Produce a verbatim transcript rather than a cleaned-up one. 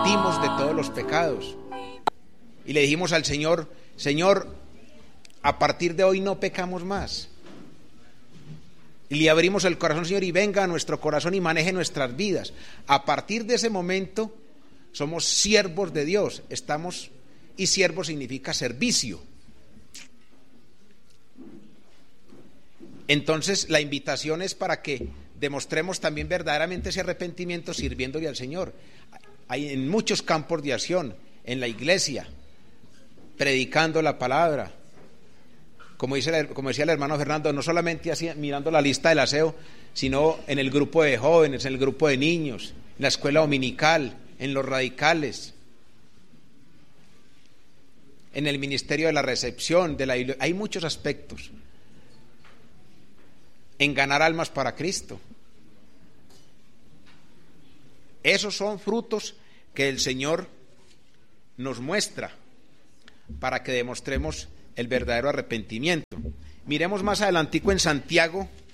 arrepentimos de todos los pecados y le dijimos al Señor: Señor, a partir de hoy no pecamos más. Y le abrimos el corazón, Señor, y venga a nuestro corazón y maneje nuestras vidas. A partir de ese momento somos siervos de Dios. Estamos, y siervo significa servicio. Entonces la invitación es para que demostremos también verdaderamente ese arrepentimiento sirviéndole al Señor. Hay en muchos campos de acción, en la iglesia, predicando la palabra. Como, dice, como decía el hermano Fernando, no solamente así, mirando la lista del aseo, sino en el grupo de jóvenes, en el grupo de niños, en la escuela dominical, en los radicales, en el ministerio de la recepción, de la, hay muchos aspectos. En ganar almas para Cristo. Esos son frutos que el Señor nos muestra para que demostremos el verdadero arrepentimiento. Miremos más adelantico en Santiago